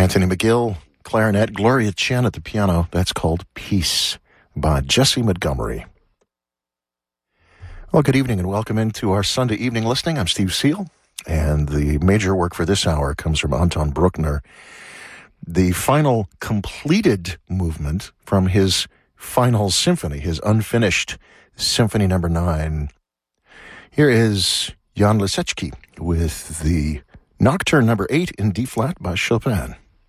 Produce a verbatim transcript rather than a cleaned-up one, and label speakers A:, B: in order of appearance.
A: Anthony McGill, clarinet, Gloria Chen at the piano. That's called Peace by Jesse Montgomery. Well, good evening and welcome into our Sunday evening listening. I'm Steve Seal, and the major work for this hour comes from Anton Bruckner, the final completed movement from his final symphony, his unfinished Symphony Number Nine. Here is Jan Lisecki with the Nocturne Number Eight in D-flat by Chopin.